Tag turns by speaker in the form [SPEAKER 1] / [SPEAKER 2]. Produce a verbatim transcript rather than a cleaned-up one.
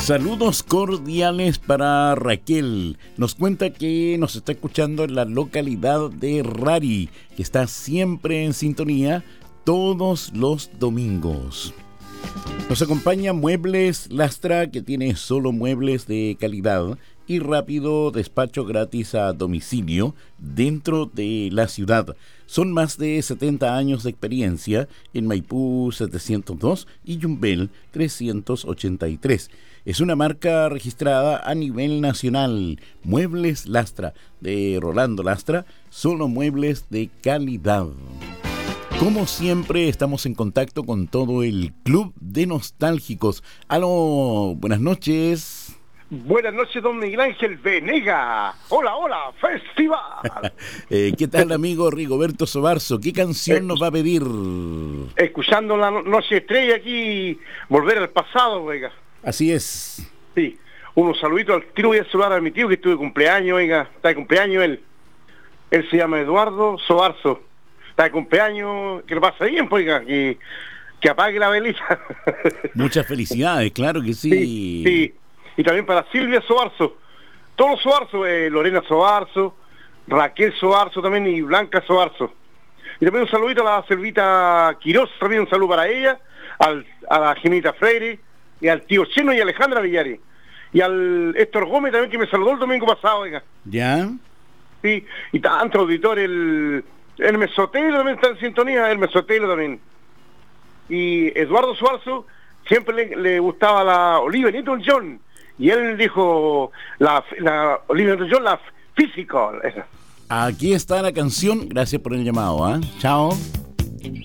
[SPEAKER 1] Saludos cordiales para Raquel. Nos cuenta que nos está escuchando en la localidad de Rari, que está siempre en sintonía todos los domingos. Nos acompaña Muebles Lastra, que tiene solo muebles de calidad y rápido despacho gratis a domicilio dentro de la ciudad. Son más de setenta años de experiencia en Maipú setecientos dos y Yumbel trescientos ochenta y tres. Es una marca registrada a nivel nacional. Muebles Lastra, de Rolando Lastra, solo muebles de calidad. Como siempre, estamos en contacto con todo el Club de Nostálgicos. Aló, buenas noches.
[SPEAKER 2] Buenas noches, don Miguel Ángel Venega. Hola, hola, festival.
[SPEAKER 1] eh, ¿Qué tal, amigo Rigoberto Sobarzo? ¿Qué canción eh, nos va a pedir?
[SPEAKER 2] Escuchando la noche estrella aquí, volver al pasado, oiga.
[SPEAKER 1] Así es.
[SPEAKER 2] Sí, unos saluditos al tiro. Voy a saludar a mi tío que estuvo de cumpleaños, oiga. Está de cumpleaños él. Él se llama Eduardo Sobarzo. Está de cumpleaños, que lo pase bien, pues, oiga, que, que apague la velita.
[SPEAKER 1] Muchas felicidades, claro que sí.
[SPEAKER 2] Sí, sí. Y también para Silvia Sobarzo, todos los Sobarzo, eh, Lorena Sobarzo, Raquel Sobarzo también y Blanca Sobarzo. Y también un saludito a la Selvita Quirós, también un saludo para ella, al, a la Gemita Freire, y al tío Cheno y Alejandra Villares. Y al Héctor Gómez también, que me saludó el domingo pasado, oiga.
[SPEAKER 1] ¿Ya?
[SPEAKER 2] Sí, y tanto auditor, el, el Mesotelo también está en sintonía, el Mesotelo también. Y Eduardo Sobarzo siempre le, le gustaba la Olivia Newton-John. Y él dijo, la, la Olivia Newton-John, la Physical.
[SPEAKER 1] Aquí está la canción, gracias por el llamado, ¿eh? Chao.